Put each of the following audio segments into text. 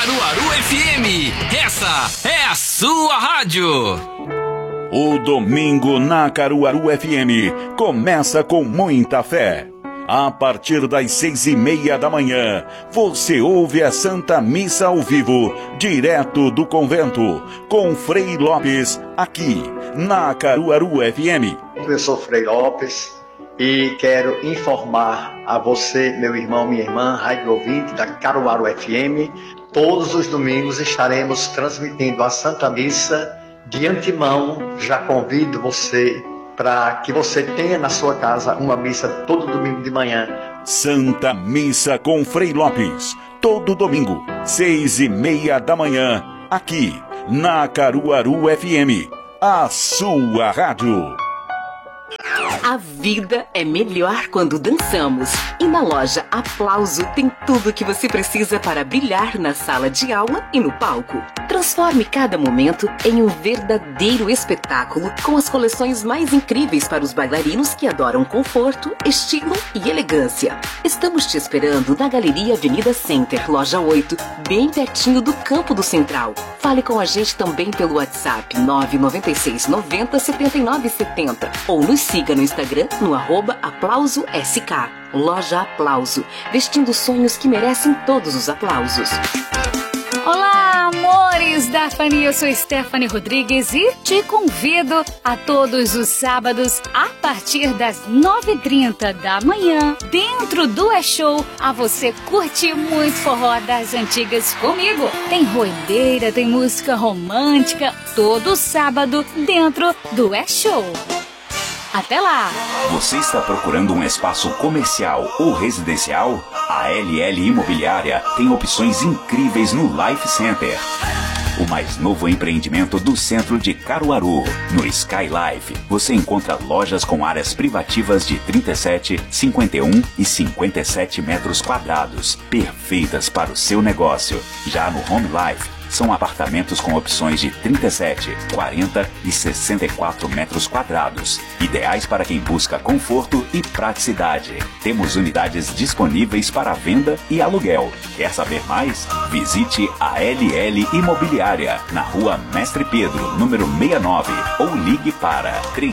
Caruaru FM. Essa é a sua rádio. O domingo na Caruaru FM começa com muita fé. A partir das 6:30 da manhã, você ouve a Santa Missa ao vivo, direto do convento, com Frei Lopes, aqui na Caruaru FM. Eu sou Frei Lopes e quero informar a você, meu irmão, minha irmã, rádio ouvinte da Caruaru FM. Todos os domingos estaremos transmitindo a Santa Missa. De antemão, já convido você para que você tenha na sua casa uma missa todo domingo de manhã. Santa Missa com Frei Lopes, todo domingo, 6:30 da manhã, aqui na Caruaru FM, a sua rádio. A vida é melhor quando dançamos. E na loja Aplauso tem tudo o que você precisa para brilhar na sala de aula e no palco. Transforme cada momento em um verdadeiro espetáculo com as coleções mais incríveis para os bailarinos que adoram conforto, estilo e elegância. Estamos te esperando na Galeria Avenida Center, loja 8, bem pertinho do Campo do Central. Fale com a gente também pelo WhatsApp 996 90 79 70 ou nos siga no Instagram no @aplausosk. Loja Aplauso, vestindo sonhos que merecem todos os aplausos. Olá, amores da Fani, eu sou Stephanie Rodrigues e te convido a todos os sábados, a partir das 9:30 da manhã, dentro do E-Show, a você curtir muito forró das antigas comigo. Tem roideira, tem música romântica, todo sábado, dentro do E-Show. Até lá! Você está procurando um espaço comercial ou residencial? A LL Imobiliária tem opções incríveis no Life Center, o mais novo empreendimento do centro de Caruaru. No Sky Life, você encontra lojas com áreas privativas de 37, 51 e 57 metros quadrados, perfeitas para o seu negócio. Já no Home Life, são apartamentos com opções de 37, 40 e 64 metros quadrados, ideais para quem busca conforto e praticidade. Temos unidades disponíveis para venda e aluguel. Quer saber mais? Visite a LL Imobiliária, na Rua Mestre Pedro, número 69, ou ligue para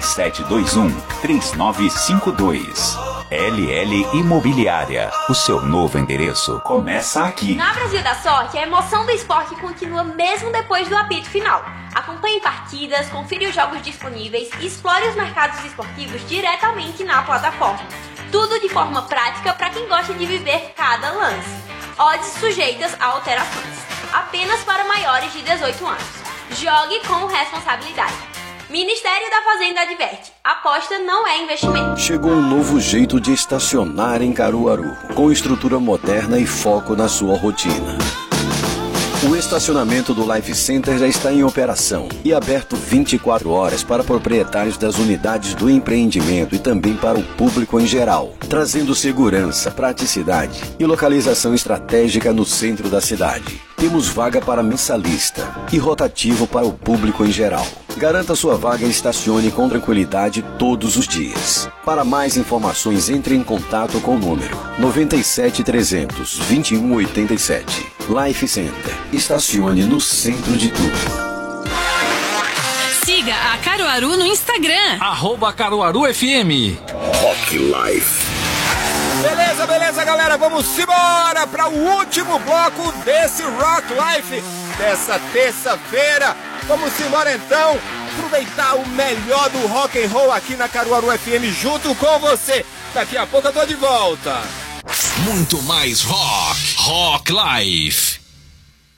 3721-3952. LL Imobiliária, o seu novo endereço começa aqui. Na Brasil da Sorte, a emoção do esporte continua mesmo depois do apito final. Acompanhe partidas, confira os jogos disponíveis e explore os mercados esportivos diretamente na plataforma. Tudo de forma prática para quem gosta de viver cada lance. Odds sujeitas a alterações. Apenas para maiores de 18 anos. Jogue com responsabilidade. Ministério da Fazenda adverte: aposta não é investimento. Chegou um novo jeito de estacionar em Caruaru, com estrutura moderna e foco na sua rotina. O estacionamento do Life Center já está em operação e aberto 24 horas para proprietários das unidades do empreendimento e também para o público em geral, trazendo segurança, praticidade e localização estratégica no centro da cidade. Temos vaga para mensalista e rotativo para o público em geral. Garanta sua vaga e estacione com tranquilidade todos os dias. Para mais informações, entre em contato com o número 97 300 2187. Life Center. Estacione no centro de tudo. Siga a Caruaru no Instagram. @CaruaruFM. Rock Life. Beleza, galera, vamos embora para o último bloco desse Rock Life dessa terça-feira. Vamos embora então, aproveitar o melhor do rock and roll aqui na Caruaru FM junto com você. Daqui a pouco eu tô de volta. Muito mais rock. Rock Life.